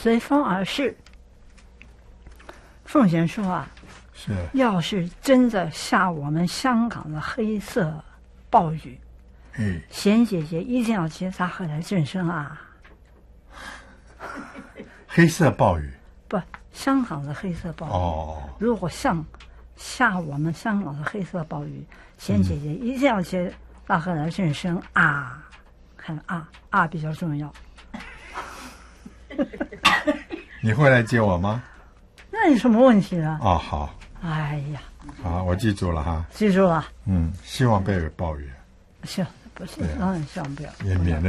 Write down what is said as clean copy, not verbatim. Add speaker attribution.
Speaker 1: 随风而逝。凤贤说啊，
Speaker 2: 是
Speaker 1: 要是真的下我们香港的黑色暴雨，贤姐姐一定要接他回来正身啊！
Speaker 2: 黑色暴雨
Speaker 1: 不，香港的黑色暴雨。
Speaker 2: 哦，
Speaker 1: 如果下我们香港的黑色暴雨，贤姐姐一定要接他回来正身啊！看啊比较重要。
Speaker 2: 你会来接我吗？
Speaker 1: 那有什么问题呢？
Speaker 2: 哦，好。
Speaker 1: 哎呀，
Speaker 2: 好，我记住了哈。
Speaker 1: 记住了。
Speaker 2: 希望不要有暴雨。
Speaker 1: 行，不是，当然希望不要。
Speaker 2: 也免了。